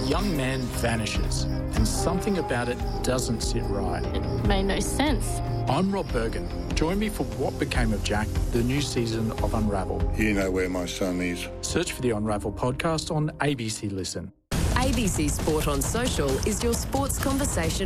young man vanishes and something about it doesn't sit right. It made no sense. I'm Rob Bergen. Join me for What Became of Jack, the new season of Unravel. You know where my son is. Search for the Unravel podcast on ABC Listen. ABC Sport on Social is your sports conversation